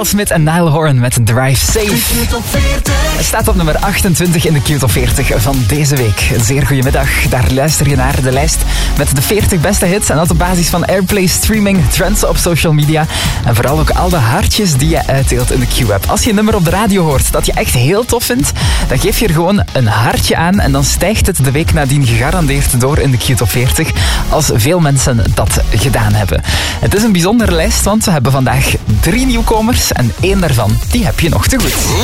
Miles Smith en Niall Horan met Drive Safe. Het staat op nummer 28 in de Q-top 40 van deze week. Een zeer goede middag. Daar luister je naar de lijst met de 40 beste hits. En dat op basis van Airplay, streaming, trends op social media. En vooral ook al de hartjes die je uitdeelt in de Q-app. Als je een nummer op de radio hoort dat je echt heel tof vindt, dan geef je er gewoon een hartje aan. En dan stijgt het de week nadien gegarandeerd door in de Q-top 40. Als veel mensen dat gedaan hebben. Het is een bijzondere lijst, want we hebben vandaag 3 nieuwkomers. En 1 daarvan, die heb je nog te goed.